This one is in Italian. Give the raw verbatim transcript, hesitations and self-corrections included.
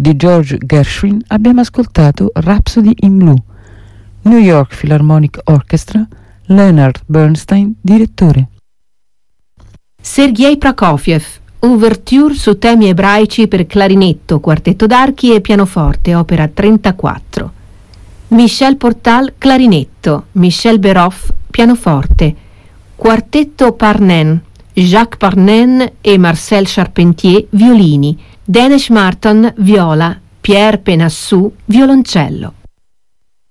di George Gershwin abbiamo ascoltato Rhapsody in Blue. New York Philharmonic Orchestra, Leonard Bernstein, direttore. Sergei Prokofiev, Ouverture su temi ebraici per clarinetto, quartetto d'archi e pianoforte, opera trentaquattro. Michel Portal, clarinetto, Michel Beroff, pianoforte. Quartetto Parnen, Jacques Parnen e Marcel Charpentier, violini. Denesh Marton, viola. Pierre Penassou, violoncello.